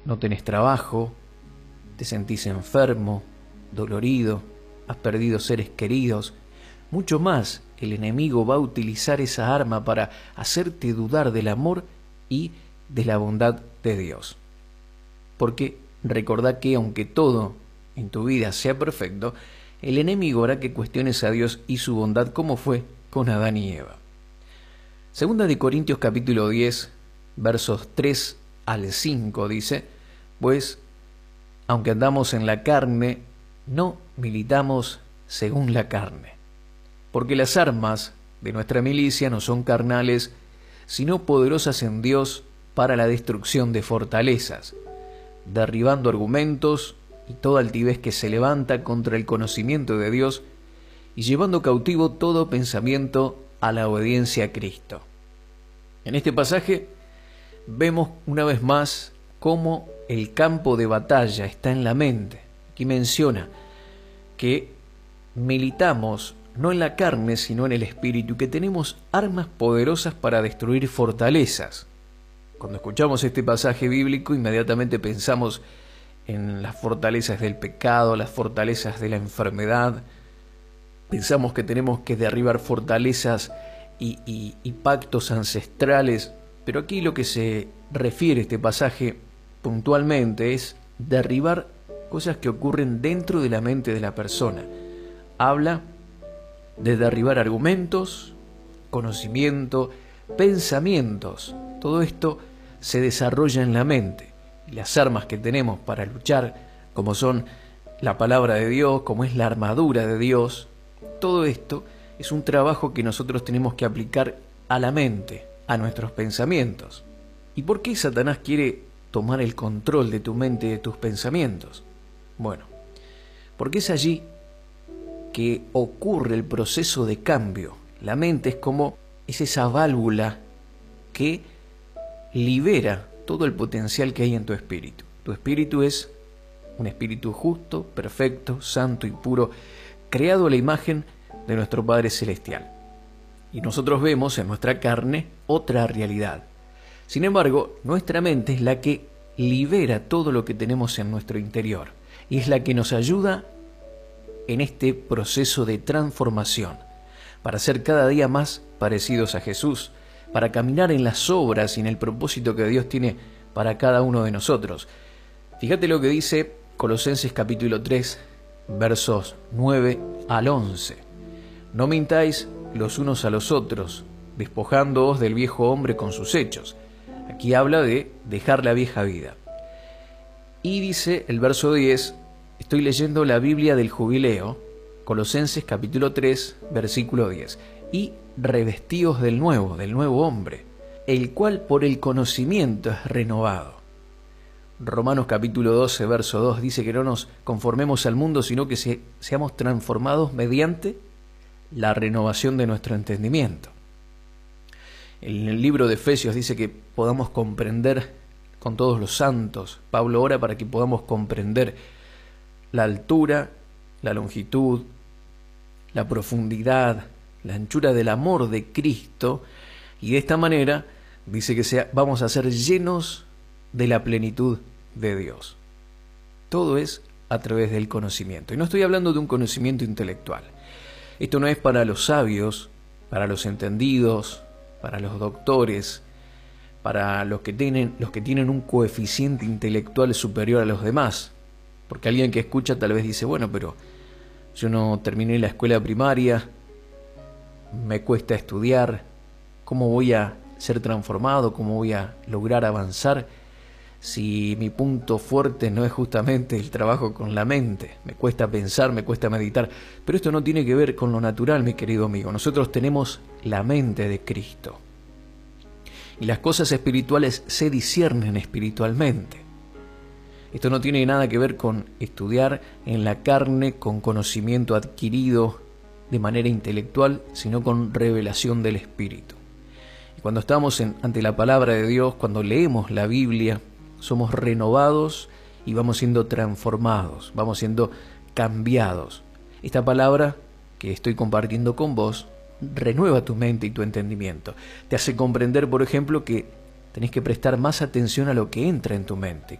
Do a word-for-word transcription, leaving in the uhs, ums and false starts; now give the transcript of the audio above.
no tenés trabajo, te sentís enfermo, dolorido, has perdido seres queridos. Mucho más, el enemigo va a utilizar esa arma para hacerte dudar del amor y de la bondad de Dios. Porque recordá que aunque todo en tu vida sea perfecto, el enemigo hará que cuestiones a Dios y su bondad, como fue con Adán y Eva. Segunda de Corintios capítulo diez, versos tres al cinco dice: pues, aunque andamos en la carne, no militamos según la carne. Porque las armas de nuestra milicia no son carnales, sino poderosas en Dios para la destrucción de fortalezas, derribando argumentos y toda altivez que se levanta contra el conocimiento de Dios, y llevando cautivo todo pensamiento a la obediencia a Cristo. En este pasaje vemos una vez más cómo el campo de batalla está en la mente. Aquí menciona que militamos no en la carne, sino en el espíritu, que tenemos armas poderosas para destruir fortalezas. Cuando escuchamos este pasaje bíblico, inmediatamente pensamos en las fortalezas del pecado, las fortalezas de la enfermedad. Pensamos que tenemos que derribar fortalezas y, y, y pactos ancestrales, pero aquí lo que se refiere a este pasaje puntualmente es derribar cosas que ocurren dentro de la mente de la persona. Habla de derribar argumentos, conocimiento, pensamientos. Todo esto se desarrolla en la mente. Y las armas que tenemos para luchar, como son la palabra de Dios, como es la armadura de Dios, todo esto es un trabajo que nosotros tenemos que aplicar a la mente, a nuestros pensamientos. ¿Y por qué Satanás quiere tomar el control de tu mente y de tus pensamientos? Bueno, porque es allí que ocurre el proceso de cambio. La mente es como es esa válvula que libera todo el potencial que hay en tu espíritu. Tu espíritu es un espíritu justo, perfecto, santo y puro, creado a la imagen de nuestro Padre Celestial. Y nosotros vemos en nuestra carne otra realidad. Sin embargo, nuestra mente es la que libera todo lo que tenemos en nuestro interior y es la que nos ayuda en este proceso de transformación para ser cada día más parecidos a Jesús, para caminar en las obras y en el propósito que Dios tiene para cada uno de nosotros. Fíjate lo que dice Colosenses capítulo tres, versos nueve al once. No mintáis los unos a los otros, despojándoos del viejo hombre con sus hechos. Aquí habla de dejar la vieja vida. Y dice el verso diez, estoy leyendo la Biblia del Jubileo, Colosenses capítulo tres, versículo diez. Y revestíos del nuevo, del nuevo hombre, el cual por el conocimiento es renovado. Romanos capítulo doce, verso dos dice que no nos conformemos al mundo, sino que se, seamos transformados mediante la renovación de nuestro entendimiento. En el libro de Efesios dice que podamos comprender con todos los santos. Pablo ora para que podamos comprender la altura, la longitud, la profundidad, la anchura del amor de Cristo, y de esta manera dice que sea, vamos a ser llenos de la plenitud de Dios. Todo es a través del conocimiento. Y no estoy hablando de un conocimiento intelectual. Esto no es para los sabios, para los entendidos, para los doctores, para los que tienen, los que tienen un coeficiente intelectual superior a los demás. Porque alguien que escucha tal vez dice, bueno, pero yo no terminé la escuela primaria, me cuesta estudiar, ¿cómo voy a ser transformado? ¿Cómo voy a lograr avanzar si mi punto fuerte no es justamente el trabajo con la mente? Me cuesta pensar, me cuesta meditar. Pero esto no tiene que ver con lo natural, mi querido amigo. Nosotros tenemos la mente de Cristo. Y las cosas espirituales se disciernen espiritualmente. Esto no tiene nada que ver con estudiar en la carne, con conocimiento adquirido de manera intelectual, sino con revelación del Espíritu. Y cuando estamos en, ante la palabra de Dios, cuando leemos la Biblia, somos renovados y vamos siendo transformados, vamos siendo cambiados. Esta palabra que estoy compartiendo con vos renueva tu mente y tu entendimiento. Te hace comprender, por ejemplo, que tenés que prestar más atención a lo que entra en tu mente.